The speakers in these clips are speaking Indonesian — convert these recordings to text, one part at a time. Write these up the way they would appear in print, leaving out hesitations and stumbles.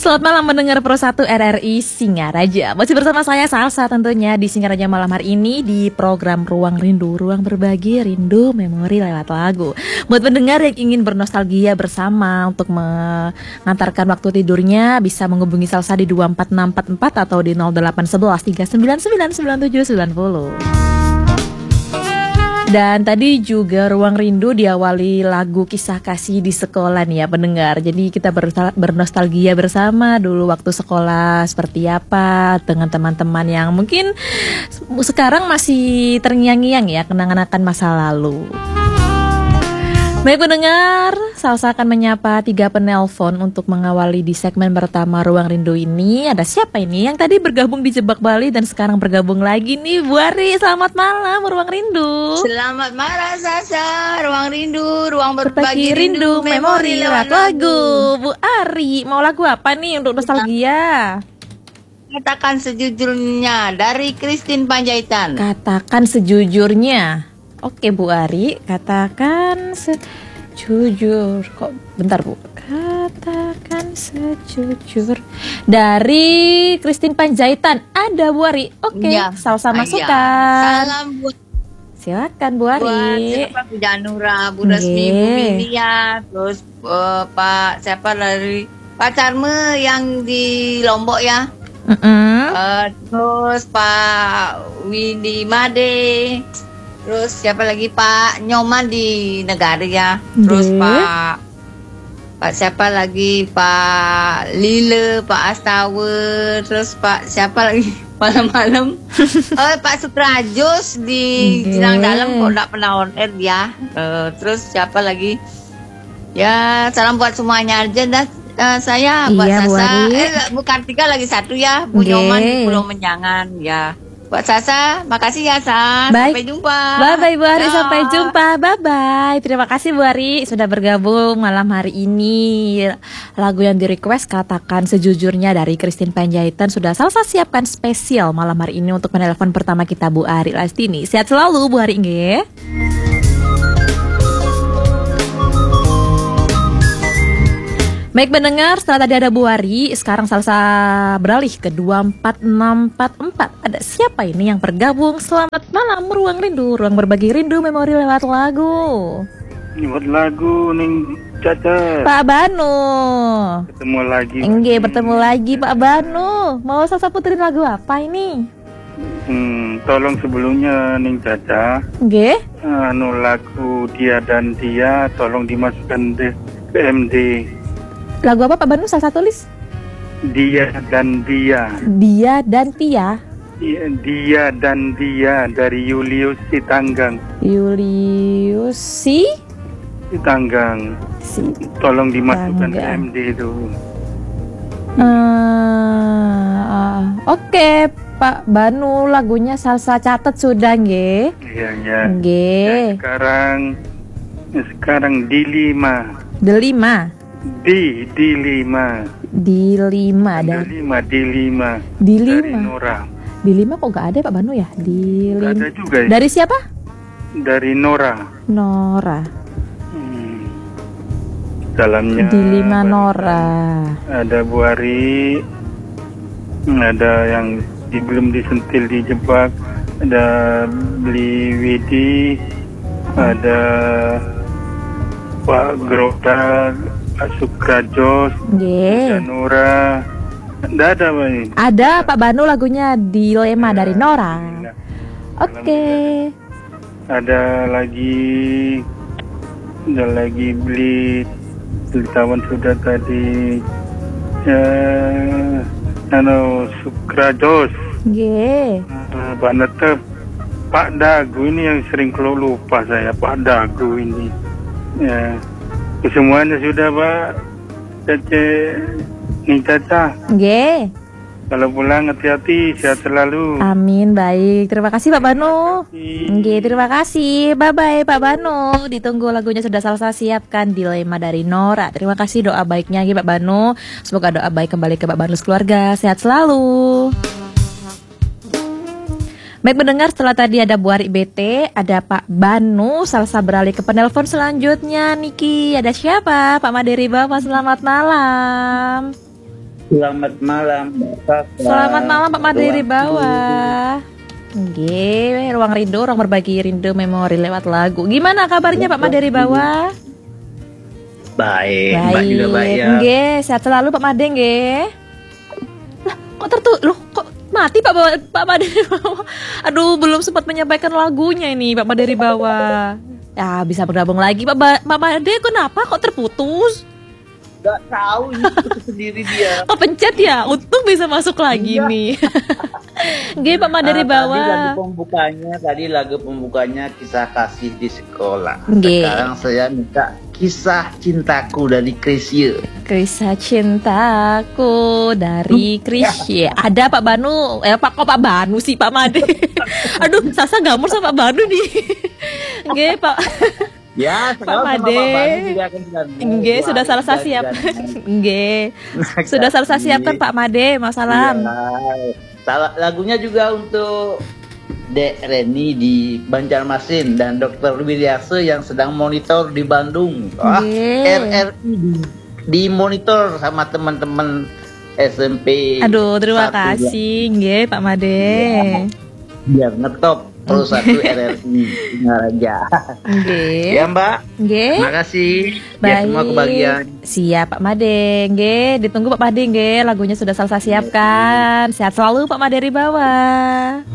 Selamat malam mendengar Pro 1 RRI Singaraja. Masih bersama saya Salsa tentunya di Singaraja malam hari ini di program Ruang Rindu, ruang berbagi rindu memori lewat lagu. Buat pendengar yang ingin bernostalgia bersama untuk mengantarkan waktu tidurnya, bisa menghubungi Salsa di 24644 atau di 0811 399 9790. Dan tadi juga Ruang Rindu diawali lagu Kisah Kasih di Sekolah nih ya pendengar. Jadi kita bernostalgia bersama dulu waktu sekolah seperti apa dengan teman-teman yang mungkin sekarang masih terngiang-ngiang ya kenangan akan masa lalu. Baik pendengar, Salsa akan menyapa 3 penelpon untuk mengawali di segmen pertama Ruang Rindu ini. Ada siapa ini yang tadi bergabung di Jebak Bali dan sekarang bergabung lagi nih? Bu Ari, selamat malam Ruang Rindu. Selamat malam Salsa, Ruang Rindu, ruang berbagi rindu memori lewat lagu. Bu Ari, mau lagu apa nih untuk nostalgia? Katakan sejujurnya dari Christine Panjaitan. Katakan sejujurnya. Oke Bu Ari, katakan sejujur. Kok bentar Bu. Katakan sejujur dari Christine Panjaitan. Ada Bu Ari. Oke, ya, Salsa masukkan. Salam buat silakan Bu Ari. Buat Bu Janura, Bu Resmi, Bu Milia, terus Pak siapa dari pacarmu yang di Lombok ya. Terus Pak Windy Made. Terus siapa lagi Pak Nyoman di Negara ya. Terus Pak siapa lagi Pak Lile, Pak Astawa. Terus Pak siapa lagi malam-malam Pak Sukrajos di Jinang Dalam kok enggak pernah on air ya. Terus siapa lagi ya, salam buat semuanya aja dah. Saya buat Sasa Bu Kartika lagi satu ya. Bu Nyoman di Pulau Menjangan ya. Buat Sasa, makasih ya Sas. Sampai jumpa. Bye-bye Bu Ari, sampai jumpa. Bye-bye. Terima kasih Bu Ari sudah bergabung malam hari ini. Lagu yang di request Katakan Sejujurnya dari Christine Panjaitan sudah Salsa siapkan spesial malam hari ini untuk penelpon pertama kita Bu Ari Lastini. Sehat selalu Bu Ari nggih. Baik pendengar, setelah tadi ada Bu Ari, sekarang Salsa beralih ke 24644. Ada siapa ini yang bergabung? Selamat malam Ruang Rindu, ruang berbagi rindu memori lewat lagu. Lewat lagu ning Caca. Pak Banu. Ketemu lagi. Enggak, bertemu lagi Pak Banu. Mau Salsa puterin lagu apa ini? Tolong sebelumnya ning Caca. Enggak. Lagu Dia dan Dia tolong dimasukkan di PMD. Lagu apa Pak Banu? Salsa tulis. Dia dan Dia. Dia dan Tia. Dia dan Dia dari Julius Sitanggang. Julius Sitanggang. Tolong dimasukkan PMD itu. Oke Pak Banu, lagunya Salsa catat sudah nggih? Iya. Nggih. Sekarang di 5. Di 5 dari Nora. Di 5 kok gak ada Pak Banu ya? Di 5 ada juga ya? Dari siapa? Dari Nora. Salamnya di 5 Nora. Ada Bu Ari. Ada yang belum disentil di Jebak. Ada Beli Widi. Ada Pak Grota, Pak Sukrajos, Janura. Nggak ada Pak ini? Ada Pak Banu lagunya Dilema dari Nora. Oke. Ada lagi beli tawan sudah tadi. Sukrajos. Pak Netep, Pak Dagu ini yang sering lupa saya. Pak Dagu ini. Ya, semuanya sudah Pak. Caca. Nggih. Kalau pulang hati-hati, sehat selalu. Amin, baik. Terima kasih Pak Banu. Nggih, terima kasih. Bye-bye Pak Banu. Ditunggu lagunya sudah Salsa siapkan Dilema dari Nora. Terima kasih doa baiknya Pak Banu. Semoga doa baik kembali ke Pak Banu sekeluarga. Sehat selalu. Baik mendengar, setelah tadi ada Bu Ari BT, ada Pak Banu, Salsa beralih ke penelpon selanjutnya. Niki, ada siapa? Pak Maderi Bapak, selamat malam. Selamat malam, Mbak Sasa. Selamat malam Pak Made dari Ruang bawah. Nggih, ruang rindu, orang berbagi rindu memori lewat lagu. Gimana kabarnya Pak Made dari bawah? Baik, Mbak juga baik ya. Nggih, sehat selalu Pak Made nggih. Lah, kok loh, kok mati Pak Made dari bawah? Aduh, belum sempat menyampaikan lagunya ini Pak Made dari bawah. Ya, bisa bergabung lagi Pak Made, kenapa kok terputus? Gak tahu ini sendiri dia. Kepencet ya, untung bisa masuk lagi Iya. nih. Nggih Pak Made dari bawah. Tadi lagu pembukanya kisah kasih di sekolah. Nggih. Sekarang saya minta kisah cintaku dari Krisye. Kisah cintaku dari Krisye. Ada Pak Banu, kok Pak Banu sih Pak Made. Aduh, Sasa gamur sama Pak Banu nih. Nggih Pak. Ya, sekarang sama Made. Pak Banu juga akan dengar. Nggih, sudah selesai siap. Nggih. Sudah selesai siapkan Pak Made, Mas Salam. Lagunya juga untuk Dek Reni di Banjarmasin dan Dr. Wiryase yang sedang monitor di Bandung. Nggih. RRI di monitor sama teman-teman SMP. Aduh, terima 1, kasih. Nggih, Pak Made. Biar ngetop Pro 1 RRI Singaraja. Nggih. Ya Mbak, Nggih. terima kasih. Baik. Ya semua kebahagiaan. Siap Pak Made. Nggih, ditunggu Pak Made nggih. Lagunya sudah selesai siapkan. Sehat selalu Pak Made dari bawah.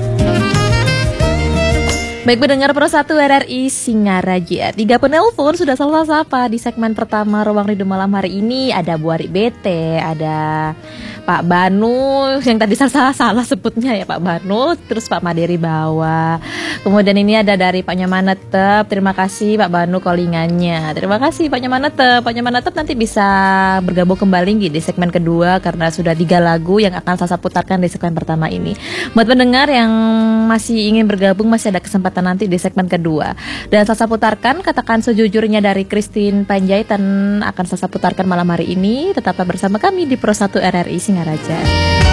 Baik pendengar Pro 1 RRI Singaraja, 3 penelpon sudah selesai sapa di segmen pertama Ruang Rindu malam hari ini. Ada Bu Ari BT, ada Pak Banu yang tadi salah sebutnya ya Pak Banu, terus Pak Maderi bawah. Kemudian ini ada dari Pak Nyamanetep. Terima kasih Pak Banu callingannya. Terima kasih Pak Nyamanetep. Pak Nyamanetep nanti bisa bergabung kembali di segmen kedua karena sudah 3 lagu yang akan Sasa putarkan di segmen pertama ini. Buat pendengar yang masih ingin bergabung, masih ada kesempatan nanti di segmen kedua. Dan Sasa putarkan Katakan Sejujurnya dari Christine Panjaitan akan Sasa putarkan malam hari ini. Tetaplah bersama kami di Pro 1 RRI Singaraja.